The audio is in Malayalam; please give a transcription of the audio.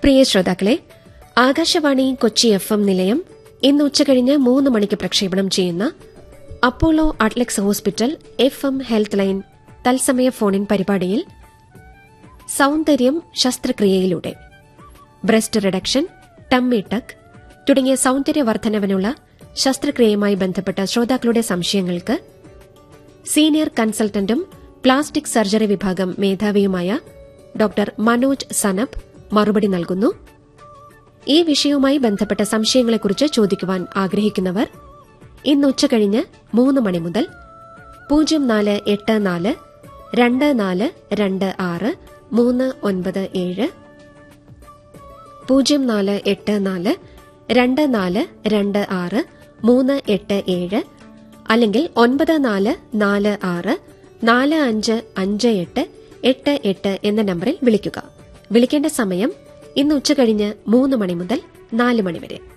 പ്രിയ ശ്രോതാക്കളെ, ആകാശവാണി കൊച്ചി FM നിലയം ഇന്ന് ഉച്ചകഴിഞ്ഞ് 3 മണിക്ക് പ്രക്ഷേപണം ചെയ്യുന്ന Apollo Adlux hospital FM health line തത്സമയ ഫോണിൻ പരിപാടിയിൽ സൌന്ദര്യം ശസ്ത്രക്രിയയിലൂടെ ബ്രസ്റ്റ് റിഡക്ഷൻ, ടമ്മി ടക്ക് തുടങ്ങിയ സൌന്ദര്യവർദ്ധനവിനുള്ള ശസ്ത്രക്രിയയുമായി ബന്ധപ്പെട്ട ശ്രോതാക്കളുടെ സംശയങ്ങൾക്ക് സീനിയർ കൺസൾട്ടന്റും പ്ലാസ്റ്റിക് സർജറി വിഭാഗം മേധാവിയുമായ ഡോക്ടർ മനോജ് സനബ് മറുപടി നൽകുന്നു. ഈ വിഷയവുമായി ബന്ധപ്പെട്ട സംശയങ്ങളെക്കുറിച്ച് ചോദിക്കുവാൻ ആഗ്രഹിക്കുന്നവർ ഇന്ന് ഉച്ചകഴിഞ്ഞ് 3 മണി മുതൽ 0484 2426 397 0484 2426 387 അല്ലെങ്കിൽ 9446 455888 എന്ന നമ്പറിൽ വിളിക്കുക. വിളിക്കേണ്ട സമയം ഇന്ന് ഉച്ചകഴിഞ്ഞ് 3 മണി മുതൽ 4 മണി വരെ.